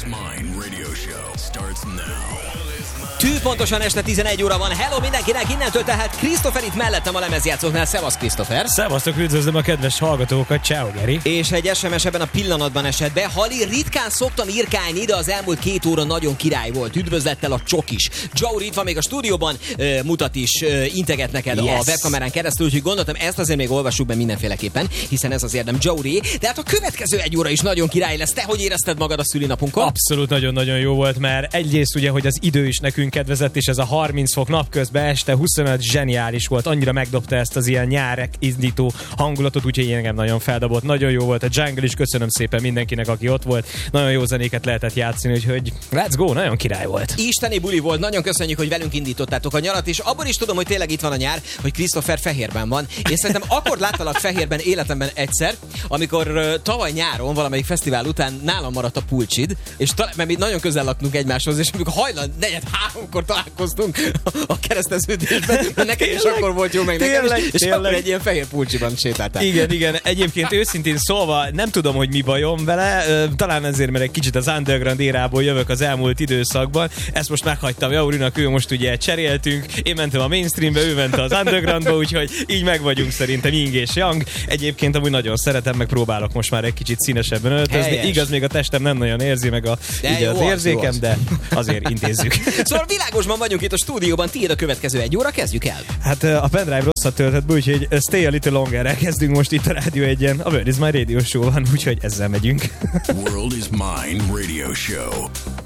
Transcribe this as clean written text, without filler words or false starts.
Mine Radio Show starts now. Tűpontosan este 11 óra van. Hello mindenkinek, innentől tehát Christopher itt mellettem a lemezjátszóknál. Szevasz Christopher. Szevasztok, üdvözlöm a kedves hallgatókat. Ciao, Geri. És egy SMS ebben a pillanatban esett be. Hali, ritkán szoktam irkálni, de az elmúlt 2 óra nagyon király volt. Üdvözlettel a csokis. Joe itt van még a stúdióban, mutat is, integet neked a webkamerán keresztül, úgyhogy gondoltam, ezt azért még olvassuk be mindenféleképpen, hiszen ez az érdem Joe Ray. De hát a következő 1 óra is nagyon király lesz. Te hogy érezted magad a szülinapunkon? Abszolút nagyon-nagyon jó volt, mert egyrészt ugye, hogy az idő is nekünk kedvezett, és ez a 30 fok napközben este 25 zseniális volt, annyira megdobta ezt az ilyen nyárek indító hangulatot, úgyhogy engem nagyon feldobott, nagyon jó volt a Jungle is, köszönöm szépen mindenkinek, aki ott volt, nagyon jó zenéket lehetett játszani, úgyhogy let's go, nagyon király volt. Isteni buli volt, nagyon köszönjük, hogy velünk indítottátok a nyarat, és abban is tudom, hogy tényleg itt van a nyár, hogy Christopher fehérben van, és szerintem akkor láttalak fehérben életemben egyszer, amikor tavaly nyáron valamelyik fesztivál után nálam maradt a pulcsid, és mert mi nagyon közel laktunk egymáshoz, és amikor hajnal 4-3-kor találkoztunk a kereszteződésben, nekem is akkor volt jó, meg nekem is, és akkor egy ilyen fehér pulcsiban sétáltál. Igen, egyébként őszintén szólva nem tudom, hogy mi bajom vele, talán ezért, mert egy kicsit az underground érából jövök az elmúlt időszakban, ezt most meghagytam Jaurinak, ő most ugye cseréltünk, én mentem a mainstreambe, ő ment az undergroundba, úgyhogy így meg vagyunk szerintem Ying és Yang. Egyébként amúgy nagyon szeretem, meg próbálok most már egy kicsit színesebben öltözni. Helyes. Igaz, még a testem nem nagyon érzi meg így az érzékem, de azért intézzük. Szóval világosban vagyunk itt a stúdióban, tiéd a következő 1 óra, kezdjük el. Hát a pendrive rosszat töltött be, úgyhogy Stay a Little Longer-rel kezdünk most itt a Rádió 1-en. A World is My Radio Show van, úgyhogy ezzel megyünk. World is Mine Radio Show.